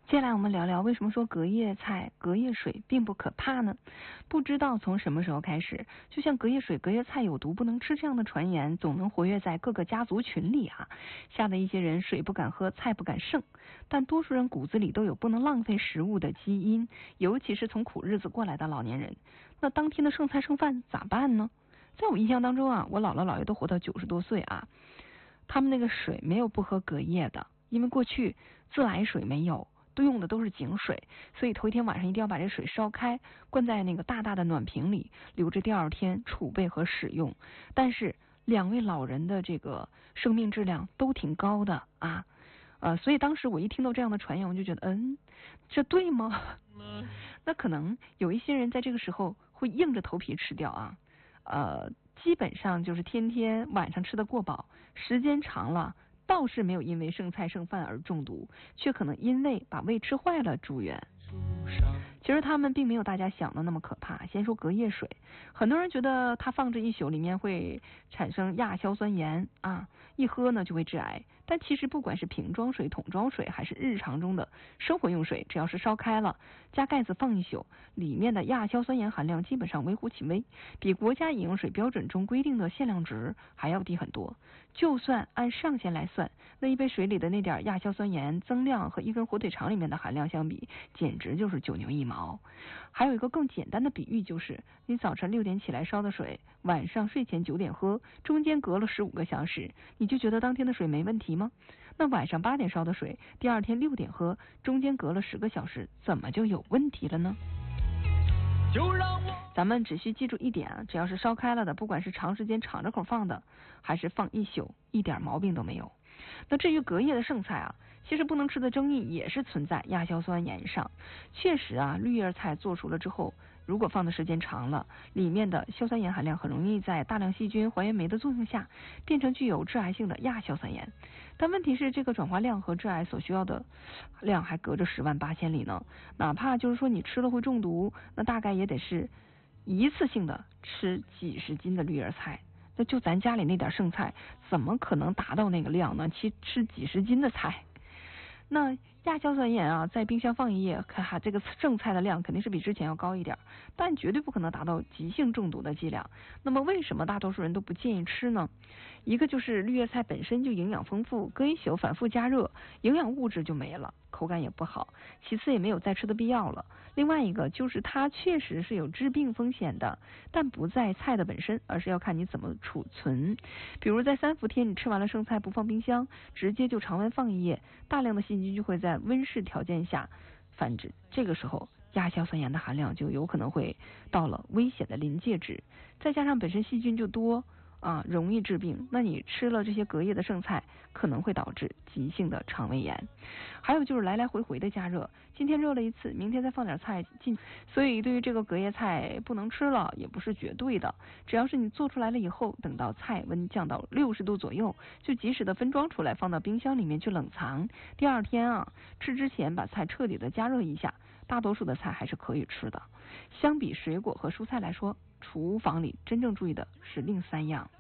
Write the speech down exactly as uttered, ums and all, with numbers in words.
接下来我们聊聊为什么说隔夜菜、隔夜水并不可怕呢？不知道从什么时候开始，就像隔夜水、隔夜菜有毒不能吃这样的传言总能活跃在各个家族群里啊，吓得一些人水不敢喝，菜不敢剩。但多数人骨子里都有不能浪费食物的基因，尤其是从苦日子过来的老年人。那当天的剩菜剩饭咋办呢？在我印象当中啊，我姥姥姥爷都活到九十多岁啊，他们那个水没有不喝隔夜的，因为过去自来水没有。都用的都是井水，所以头一天晚上一定要把这水烧开，灌在那个大大的暖瓶里，留着第二天储备和使用。但是两位老人的这个生命质量都挺高的啊，呃，所以当时我一听到这样的传言，我就觉得，嗯，这对吗？那可能有一些人在这个时候会硬着头皮吃掉啊，呃，基本上就是天天晚上吃的过饱，时间长了。倒是没有因为剩菜剩饭而中毒，却可能因为把胃吃坏了住院。其实他们并没有大家想的那么可怕。先说隔夜水，很多人觉得它放置一宿里面会产生亚硝酸盐啊，一喝呢就会致癌。但其实不管是瓶装水、桶装水，还是日常中的生活用水，只要是烧开了，加盖子放一宿，里面的亚硝酸盐含量基本上微乎其微，比国家饮用水标准中规定的限量值还要低很多。就算按上限来算，那一杯水里的那点亚硝酸盐增量和一根火腿肠里面的含量相比，简直就是九牛一毛。还有一个更简单的比喻，就是你早晨六点起来烧的水，晚上睡前九点喝，中间隔了十五个小时，你就觉得当天的水没问题吗？那晚上八点烧的水，第二天六点喝，中间隔了十个小时，怎么就有问题了呢？就让我咱们只需记住一点啊，只要是烧开了的，不管是长时间敞着口放的，还是放一宿，一点毛病都没有。那至于隔夜的剩菜啊，其实不能吃的争议也是存在亚硝酸盐上。确实啊，绿叶菜做熟了之后，如果放的时间长了，里面的硝酸盐含量很容易在大量细菌、还原酶的作用下，变成具有致癌性的亚硝酸盐。但问题是，这个转化量和致癌所需要的量还隔着十万八千里呢。哪怕就是说你吃了会中毒，那大概也得是一次性的吃几十斤的绿叶菜。那就咱家里那点剩菜，怎么可能达到那个量呢？其吃几十斤的菜。那亚硝酸盐啊，在冰箱放一夜，看哈，这个剩菜的量肯定是比之前要高一点，但绝对不可能达到急性中毒的剂量。那么为什么大多数人都不建议吃呢？一个就是绿叶菜本身就营养丰富，隔一宿反复加热，营养物质就没了，口感也不好。其次也没有再吃的必要了。另外一个就是它确实是有致病风险的，但不在菜的本身，而是要看你怎么储存。比如在三伏天，你吃完了剩菜不放冰箱，直接就常温放一夜，大量的细菌就会在温室条件下繁殖，这个时候亚硝酸盐的含量就有可能会到了危险的临界值，再加上本身细菌就多啊，容易致病，那你吃了这些隔夜的剩菜，可能会导致急性的肠胃炎。还有就是来来回回的加热，今天热了一次，明天再放点菜进，所以对于这个隔夜菜不能吃了也不是绝对的，只要是你做出来了以后，等到菜温降到六十度左右，就及时的分装出来，放到冰箱里面去冷藏。第二天啊，吃之前把菜彻底的加热一下，大多数的菜还是可以吃的。相比水果和蔬菜来说，厨房里真正注意的是另三样。